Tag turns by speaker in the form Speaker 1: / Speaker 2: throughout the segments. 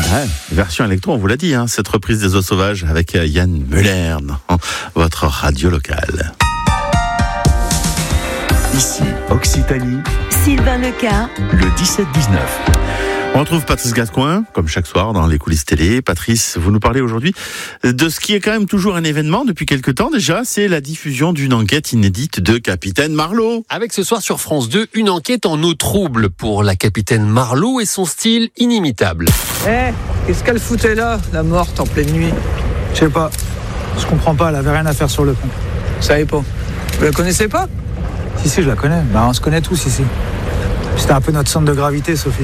Speaker 1: Ouais, version électro, on vous l'a dit, cette reprise des Eaux Sauvages avec Yann Muller dans votre radio locale.
Speaker 2: Ici, Occitanie,
Speaker 3: Sylvain Leca,
Speaker 2: le 17-19.
Speaker 1: On retrouve Patrice Gascoin, comme chaque soir, dans les coulisses télé. Patrice, vous nous parlez aujourd'hui de ce qui est quand même toujours un événement depuis quelque temps déjà, c'est la diffusion d'une enquête inédite de Capitaine Marlowe.
Speaker 4: Avec ce soir sur France 2, une enquête en eau trouble pour la Capitaine Marlowe et son style inimitable.
Speaker 5: Qu'est-ce qu'elle foutait là, la morte en pleine nuit?
Speaker 6: Je sais pas. Je comprends pas, elle avait rien à faire sur le pont.
Speaker 5: Vous savez pas? Vous la connaissez pas?
Speaker 6: Si, je la connais. On se connaît tous ici. C'était un peu notre centre de gravité, Sophie.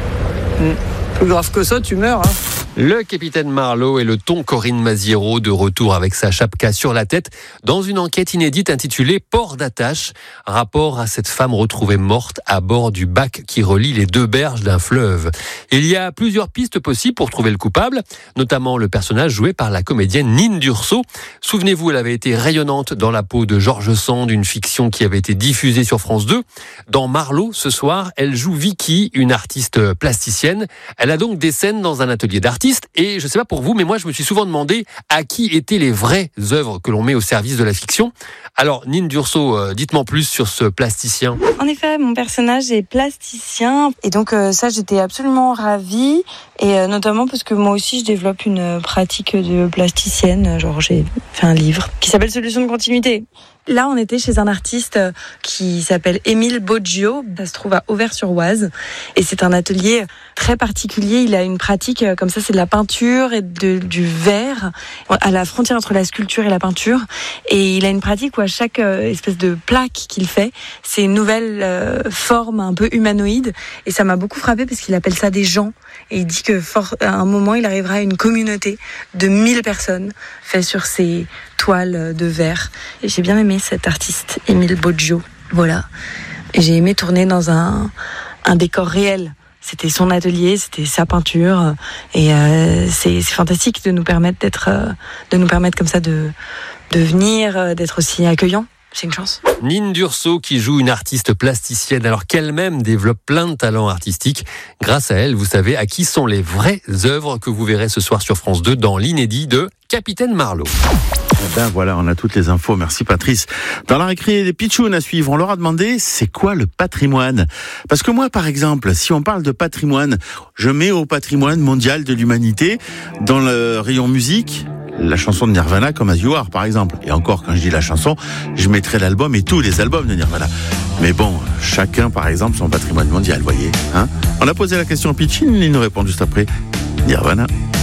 Speaker 5: Plus grave que ça, tu meurs,
Speaker 4: Le Capitaine Marlowe et le ton Corinne Maziero de retour avec sa chapka sur la tête dans une enquête inédite intitulée Port d'attache, rapport à cette femme retrouvée morte à bord du bac qui relie les deux berges d'un fleuve. Il y a plusieurs pistes possibles pour trouver le coupable, notamment le personnage joué par la comédienne Nine Durso. Souvenez-vous, elle avait été rayonnante dans la peau de Georges Sand, une fiction qui avait été diffusée sur France 2. Dans Marlowe, ce soir, elle joue Vicky, une artiste plasticienne. Elle a donc des scènes dans un atelier d'artistes. Et je ne sais pas pour vous, mais moi je me suis souvent demandé à qui étaient les vraies œuvres que l'on met au service de la fiction. Alors Nine Durso, dites-moi plus sur ce plasticien.
Speaker 7: En effet, mon personnage est plasticien et donc ça j'étais absolument ravie et notamment parce que moi aussi je développe une pratique de plasticienne, genre j'ai fait un livre qui s'appelle Solutions de continuité. Là, on était chez un artiste qui s'appelle Émile Boggio. Ça se trouve à Auvers-sur-Oise. Et c'est un atelier très particulier. Il a une pratique comme ça, c'est de la peinture et du verre, à la frontière entre la sculpture et la peinture. Et il a une pratique où à chaque espèce de plaque qu'il fait, c'est une nouvelle forme un peu humanoïde. Et ça m'a beaucoup frappée parce qu'il appelle ça des gens. Et il dit que à un moment, il arrivera à une communauté de 1000 personnes faites sur ces toiles de verre. Et j'ai bien aimé cet artiste, Émile Boggio. Voilà. Et j'ai aimé tourner dans un décor réel. C'était son atelier, c'était sa peinture. Et c'est fantastique de nous permettre comme ça de venir, d'être aussi accueillants. C'est une chance.
Speaker 4: Nine Durso qui joue une artiste plasticienne alors qu'elle-même développe plein de talents artistiques. Grâce à elle, vous savez à qui sont les vraies œuvres que vous verrez ce soir sur France 2 dans l'inédit de Capitaine Marlowe.
Speaker 1: Voilà, on a toutes les infos. Merci Patrice. Dans la récré des pitchounes à suivre, on leur a demandé c'est quoi le patrimoine. Parce que moi, par exemple, si on parle de patrimoine, je mets au patrimoine mondial de l'humanité dans le rayon musique la chanson de Nirvana comme As You Are, par exemple. Et encore, quand je dis la chanson, je mettrai l'album et tous les albums de Nirvana. Mais bon, chacun, par exemple, son patrimoine mondial, voyez. On a posé la question à Pitchin, il nous répond juste après Nirvana.